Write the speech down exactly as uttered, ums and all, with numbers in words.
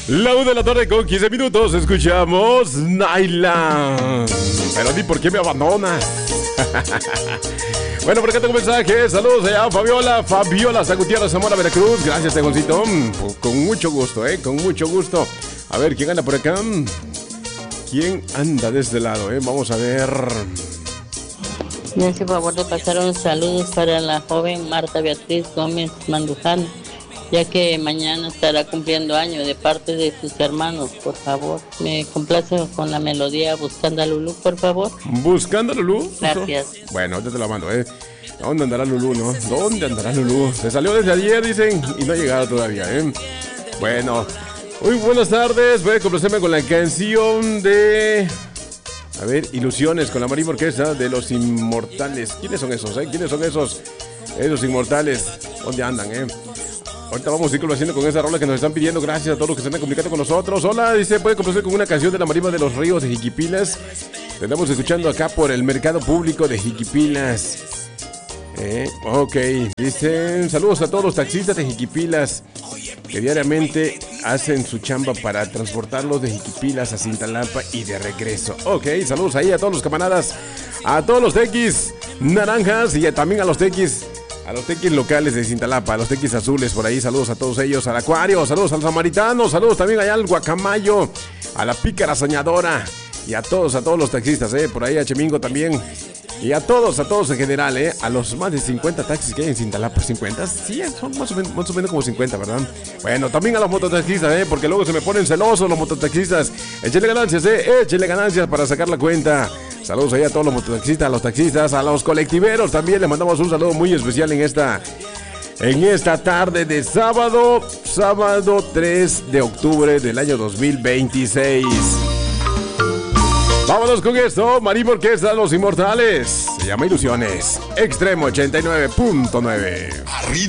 La una de la tarde con quince minutos. Escuchamos Naila. Pero di por qué me abandona. Bueno, por acá tengo un mensaje. Saludos allá, Fabiola. Fabiola San Gutiérrez, Zamora, Veracruz. Gracias, Tegoncito. Con mucho gusto, eh. Con mucho gusto. A ver, ¿quién anda por acá? ¿Quién anda de este lado, eh? Vamos a ver. Me hace favor de pasar un saludo para la joven Marta Beatriz Gómez Manduján, ya que mañana estará cumpliendo años de parte de sus hermanos, por favor. Me complace con la melodía Buscando a Lulú, por favor. ¿Buscando a Lulú? Gracias. Bueno, ahorita te lo mando, ¿eh? ¿Dónde andará Lulú, no? ¿Dónde andará Lulú? Se salió desde ayer, dicen, y no ha llegado todavía, ¿eh? Bueno, muy buenas tardes. Voy a complacerme con la canción de... A ver, Ilusiones, con la Marín Orquesta de Los Inmortales. ¿Quiénes son esos, eh? ¿Quiénes son esos? Esos inmortales. ¿Dónde andan, eh? Ahorita vamos a ir haciendo con esa rola que nos están pidiendo. Gracias a todos los que se están comunicando con nosotros. Hola, dice, puede complacer con una canción de la Marimba de los Ríos de Jiquipilas. Te estamos escuchando acá por el mercado público de Jiquipilas. Eh, ok, dicen saludos a todos los taxistas de Jiquipilas que diariamente hacen su chamba para transportarlos de Jiquipilas a Cintalapa y de regreso. Ok, saludos ahí a todos los camaradas, a todos los tequis naranjas y también a los tequis, a los tequis locales de Cintalapa, a los tequis azules por ahí. Saludos a todos ellos, al Acuario, saludos al Samaritano, saludos también allá al Guacamayo, a la Pícara Soñadora y a todos, a todos los taxistas, eh, por ahí a Chemingo también. Y a todos, a todos en general, ¿eh? A los más de cincuenta taxis que hay en Cintalapa. ¿cincuenta? Sí, son más o menos, más o menos como cincuenta, ¿verdad? Bueno, también a los mototaxistas, ¿eh? Porque luego se me ponen celosos los mototaxistas. Échenle ganancias, ¿eh? Échenle ganancias para sacar la cuenta. Saludos ahí a todos los mototaxistas, a los taxistas, a los colectiveros también. Les mandamos un saludo muy especial en esta... En esta tarde de sábado, sábado tres de octubre del año dos mil veintiséis. Vámonos con esto, Marín Orquesta, Los Inmortales. Se llama Ilusiones. Extremo ochenta y nueve punto nueve.